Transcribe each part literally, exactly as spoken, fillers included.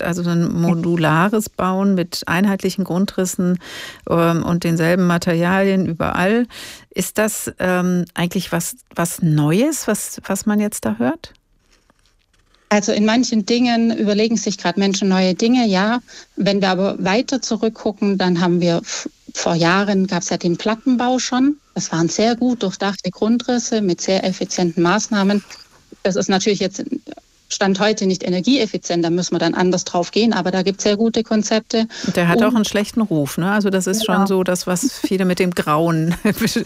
hat, also ein modulares Bauen mit einheitlichen Grundrissen ähm, und denselben Materialien überall. Ist das ähm, eigentlich was, was Neues, was, was man jetzt da hört? Also in manchen Dingen überlegen sich gerade Menschen neue Dinge, ja. Wenn wir aber weiter zurückgucken, dann haben wir f- vor Jahren gab es ja den Plattenbau schon. Das waren sehr gut durchdachte Grundrisse mit sehr effizienten Maßnahmen. Das ist natürlich jetzt Stand heute nicht energieeffizient, da müssen wir dann anders drauf gehen, aber da gibt es sehr gute Konzepte. Und der hat Und, auch einen schlechten Ruf, ne? Also das ist genau. schon so das, was viele mit dem Grauen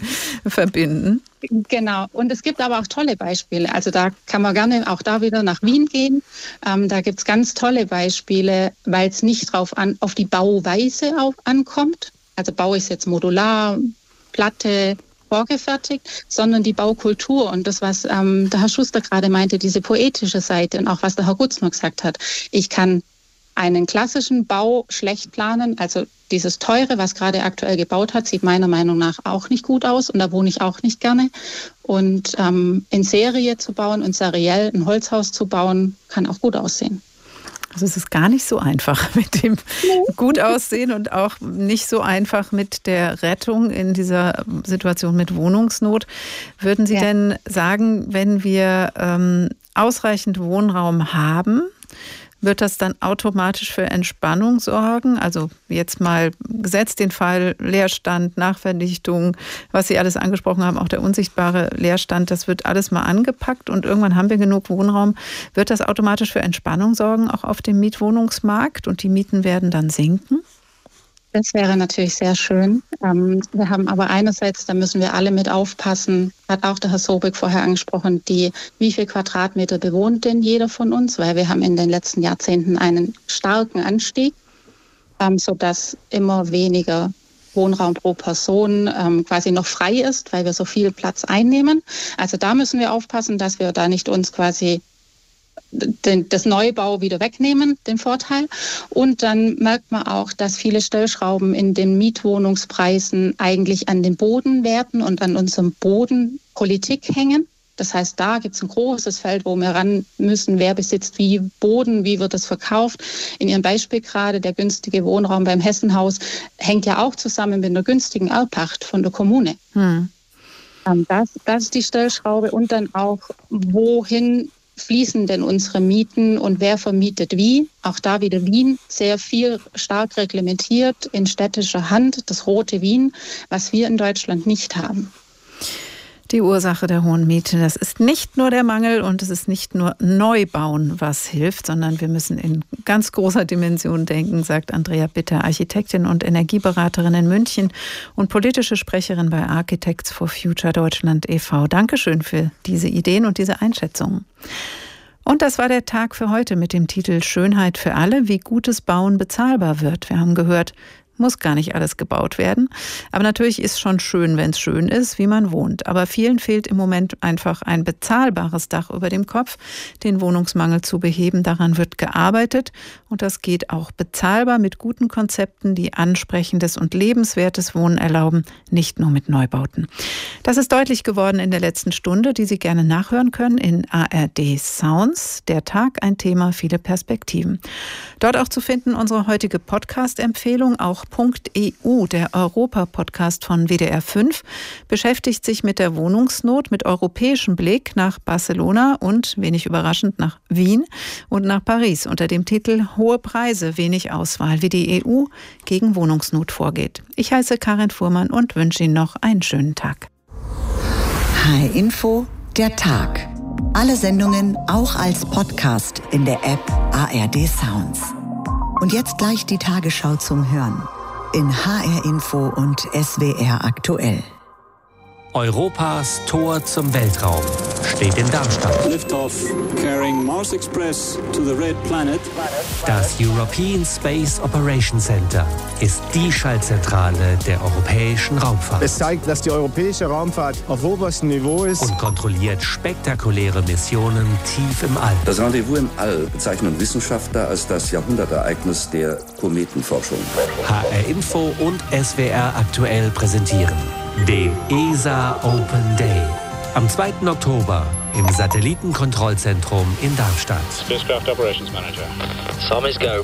verbinden. Genau, und es gibt aber auch tolle Beispiele. Also da kann man gerne auch da wieder nach Wien gehen. Ähm, da gibt es ganz tolle Beispiele, weil es nicht drauf an, auf die Bauweise auf, ankommt. Also Bau ist jetzt modular, Platte, vorgefertigt, sondern die Baukultur und das, was ähm, der Herr Schuster gerade meinte, diese poetische Seite und auch was der Herr Gutzner gesagt hat. Ich kann einen klassischen Bau schlecht planen, also dieses Teure, was gerade aktuell gebaut hat, sieht meiner Meinung nach auch nicht gut aus und da wohne ich auch nicht gerne. Und ähm, in Serie zu bauen und seriell ein Holzhaus zu bauen, kann auch gut aussehen. Also es ist gar nicht so einfach mit dem gut aussehen und auch nicht so einfach mit der Rettung in dieser Situation mit Wohnungsnot. Würden Sie ja. denn sagen, wenn wir ähm, ausreichend Wohnraum haben, wird das dann automatisch für Entspannung sorgen? Also jetzt mal gesetzt den Fall Leerstand, Nachverdichtung, was Sie alles angesprochen haben, auch der unsichtbare Leerstand, das wird alles mal angepackt und irgendwann haben wir genug Wohnraum. Wird das automatisch für Entspannung sorgen, auch auf dem Mietwohnungsmarkt und die Mieten werden dann sinken? Das wäre natürlich sehr schön. Ähm, wir haben aber einerseits, da müssen wir alle mit aufpassen, hat auch der Herr Sobeck vorher angesprochen, die, wie viel Quadratmeter bewohnt denn jeder von uns? Weil wir haben in den letzten Jahrzehnten einen starken Anstieg, ähm, sodass immer weniger Wohnraum pro Person ähm, quasi noch frei ist, weil wir so viel Platz einnehmen. Also da müssen wir aufpassen, dass wir da nicht uns quasi Den, das Neubau wieder wegnehmen, den Vorteil. Und dann merkt man auch, dass viele Stellschrauben in den Mietwohnungspreisen eigentlich an den Bodenwerten und an unserem Bodenpolitik hängen. Das heißt, da gibt es ein großes Feld, wo wir ran müssen, wer besitzt wie Boden, wie wird das verkauft. In Ihrem Beispiel gerade, der günstige Wohnraum beim Hessenhaus hängt ja auch zusammen mit einer günstigen Erbpacht von der Kommune. Hm. Das, das ist die Stellschraube. Und dann auch, wohin fließen denn unsere Mieten und wer vermietet wie? Auch da wieder Wien, sehr viel stark reglementiert in städtischer Hand, das rote Wien, was wir in Deutschland nicht haben. Die Ursache der hohen Miete, das ist nicht nur der Mangel und es ist nicht nur Neubauen, was hilft, sondern wir müssen in ganz großer Dimension denken, sagt Andrea Bitter, Architektin und Energieberaterin in München und politische Sprecherin bei Architects for Future Deutschland e V Dankeschön für diese Ideen und diese Einschätzungen. Und das war der Tag für heute mit dem Titel Schönheit für alle, wie gutes Bauen bezahlbar wird. Wir haben gehört, muss gar nicht alles gebaut werden. Aber natürlich ist schon schön, wenn es schön ist, wie man wohnt. Aber vielen fehlt im Moment einfach ein bezahlbares Dach über dem Kopf, den Wohnungsmangel zu beheben. Daran wird gearbeitet und das geht auch bezahlbar mit guten Konzepten, die ansprechendes und lebenswertes Wohnen erlauben, nicht nur mit Neubauten. Das ist deutlich geworden in der letzten Stunde, die Sie gerne nachhören können in A R D Sounds. Der Tag, ein Thema, viele Perspektiven. Dort auch zu finden unsere heutige Podcast-Empfehlung, auch .E U, der Europa-Podcast von W D R fünf, beschäftigt sich mit der Wohnungsnot mit europäischem Blick nach Barcelona und, wenig überraschend, nach Wien und nach Paris unter dem Titel Hohe Preise, wenig Auswahl, wie die E U gegen Wohnungsnot vorgeht. Ich heiße Karin Fuhrmann und wünsche Ihnen noch einen schönen Tag. H R Info, der Tag. Alle Sendungen auch als Podcast in der App A R D Sounds. Und jetzt gleich die Tagesschau zum Hören in H R Info und S W R aktuell. Europas Tor zum Weltraum steht in Darmstadt. Liftoff carrying Mars Express to the Red Planet. Das European Space Operations Center ist die Schaltzentrale der europäischen Raumfahrt. Es zeigt, dass die europäische Raumfahrt auf oberstem Niveau ist und kontrolliert spektakuläre Missionen tief im All. Das Rendezvous im All bezeichnen Wissenschaftler als das Jahrhundertereignis der Kometenforschung. H R Info und S W R aktuell präsentieren den E S A Open Day. Am zweiten Oktober im Satellitenkontrollzentrum in Darmstadt. Spacecraft Operations Manager. Some is go.